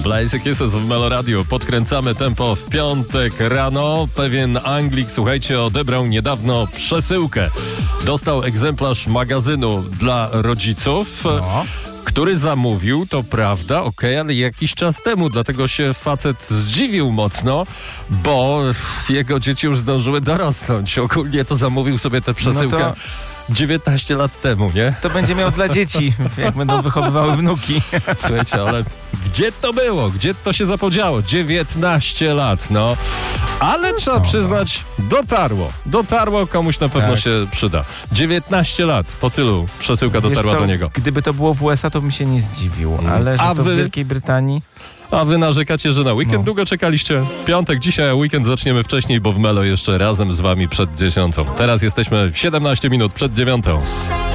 Blaze Kisses w Melo Radio. Podkręcamy tempo w piątek rano. Pewien Anglik, słuchajcie, odebrał niedawno przesyłkę. Dostał egzemplarz magazynu dla rodziców. No. Który zamówił, to prawda, ale jakiś czas temu, dlatego się facet zdziwił mocno, bo jego dzieci już zdążyły dorosnąć. Ogólnie to zamówił sobie tę przesyłkę 19 lat temu, nie? To będzie miał dla dzieci, jak będą wychowywały wnuki. Słuchajcie, ale gdzie to było? Gdzie to się zapodziało? 19 lat, no. Ale trzeba przyznać, dotarło, komuś na pewno się przyda. 19 lat, po tylu przesyłka dotarła do niego. Gdyby to było w USA, to bym się nie zdziwił, ale że to w Wielkiej Brytanii... A wy narzekacie, że na weekend długo czekaliście? Piątek, dzisiaj, a weekend zaczniemy wcześniej, bo w Melo jeszcze razem z wami przed 10. Teraz jesteśmy 17 minut przed 9.